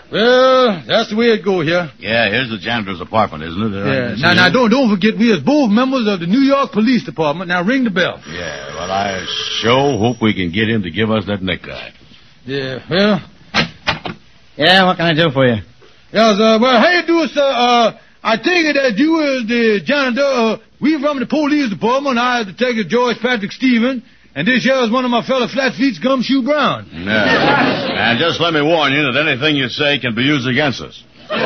Well, that's the way it go here. Yeah, here's the janitor's apartment, isn't it? Now, don't forget we is both members of the New York Police Department. Now, ring the bell. Yeah, well, I sure hope we can get him to give us that necktie. Yeah, well... Yeah, what can I do for you? Yes, well, how you do, sir? I take it that you is the janitor. We from the police department. I is Detective George Patrick Stevens. And this here is one of my fellow flat feet, Gumshoe Brown. Yeah. And just let me warn you that anything you say can be used against us.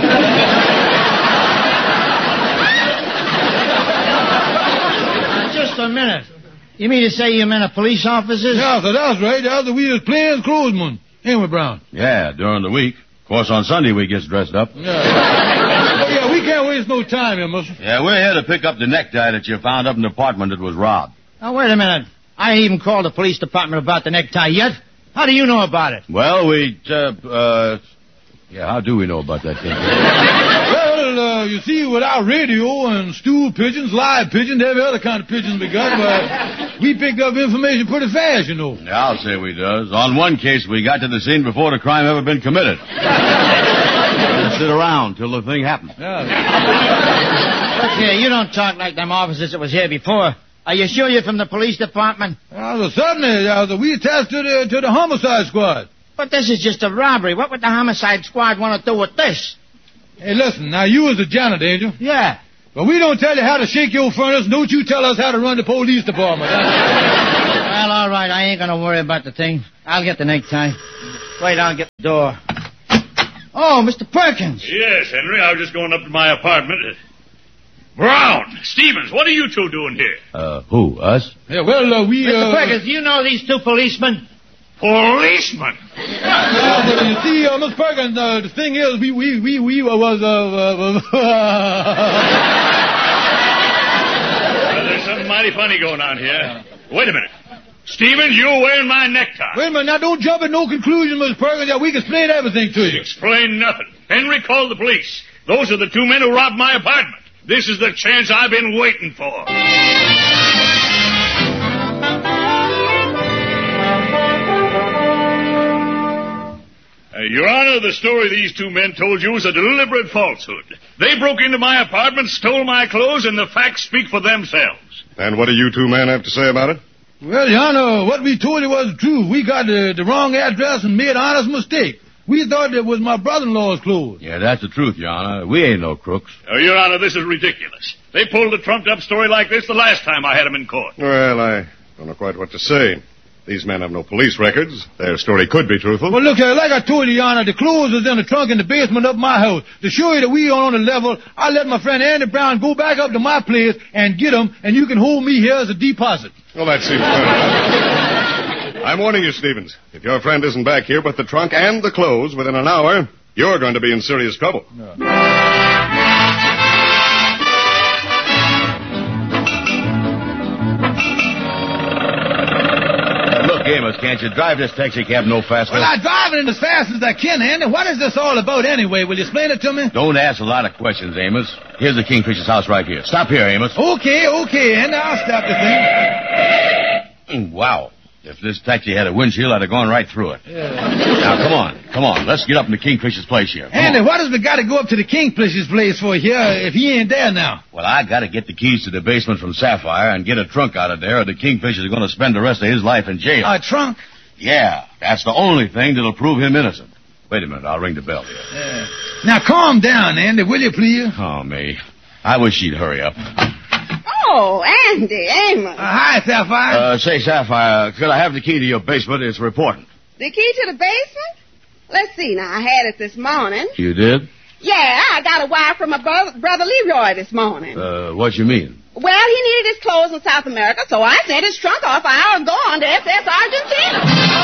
Just a minute. You mean to say you men are police officers? Yeah, so that's right. That's we is plainclothesmen. Ain't we, Brown? Yeah, during the week. Of course, on Sunday we gets dressed up. Yeah. Oh, yeah, we can't waste no time here, mister. Yeah, we're here to pick up the necktie that you found up in the apartment that was robbed. Now, wait a minute. I ain't even called the police department about the necktie yet. How do you know about it? Well, how do we know about that thing? Well, you see, without radio and stool pigeons, live pigeons, every other kind of pigeons we got, but we pick up information pretty fast, you know. Yeah, I'll say we does. On one case, we got to the scene before the crime ever been committed. Didn't sit around till the thing happened. Yeah. Look here, you don't talk like them officers that was here before. Are you sure you're from the police department? Certainly. We attached to the homicide squad. But this is just a robbery. What would the homicide squad want to do with this? Hey, listen, now you was the janitor, ain't you? Yeah. But we don't tell you how to shake your furnace. Don't you tell us how to run the police department. Well, all right. I ain't going to worry about the thing. I'll get the necktie. Wait, I'll get the door. Oh, Mr. Perkins. Yes, Henry. I was just going up to my apartment. Brown, Stevens, what are you two doing here? Who, us? Yeah, well, we... Mr. Perkins, do you know these two policemen? Policemen? Yeah, but you see, Mr. Perkins, the thing is, we was, Well, there's something mighty funny going on here. Wait a minute. Stevens, you're wearing my necktie. Wait a minute, now don't jump at no conclusion, Mr. Perkins. Yeah, we can explain everything to you. Explain nothing. Henry called the police. Those are the two men who robbed my apartment. This is the chance I've been waiting for. Your Honor, the story these two men told you was a deliberate falsehood. They broke into my apartment, stole my clothes, and the facts speak for themselves. And what do you two men have to say about it? Well, Your Honor, what we told you was true. We got the wrong address and made an honest mistake. We thought it was my brother-in-law's clothes. Yeah, that's the truth, Your Honor. We ain't no crooks. Your Honor, this is ridiculous. They pulled a trumped-up story like this the last time I had them in court. Well, I don't know quite what to say. These men have no police records. Their story could be truthful. Well, look, like I told you, Your Honor, the clothes is in the trunk in the basement of my house. To show you that we are on the level, I let my friend Andy Brown go back up to my place and get them, and you can hold me here as a deposit. Well, that seems fair. I'm warning you, Stevens. If your friend isn't back here with the trunk and the clothes within an hour, you're going to be in serious trouble. Look, Amos, can't you drive this taxi cab no faster? Well, I'm driving it as fast as I can, Andy. What is this all about anyway? Will you explain it to me? Don't ask a lot of questions, Amos. Here's the Kingfisher's house right here. Stop here, Amos. Okay, Andy. I'll stop the thing. Wow. If this taxi had a windshield, I'd have gone right through it. Yeah. Now, come on. Let's get up in the Kingfisher's place here. Andy, what does we got to go up to the Kingfisher's place for here if he ain't there now? Well, I got to get the keys to the basement from Sapphire and get a trunk out of there, or the Kingfisher's going to spend the rest of his life in jail. A trunk? Yeah, that's the only thing that'll prove him innocent. Wait a minute, I'll ring the bell here. Yeah. Now, calm down, Andy, will you, please? Oh, me. I wish she'd hurry up. Oh, Andy, Amos. Hi, Sapphire. Say, Sapphire, could I have the key to your basement? It's important. The key to the basement? Let's see now. I had it this morning. You did? Yeah, I got a wire from my brother Leroy this morning. What you mean? Well, he needed his clothes in South America, so I sent his trunk off an hour ago on to SS Argentina.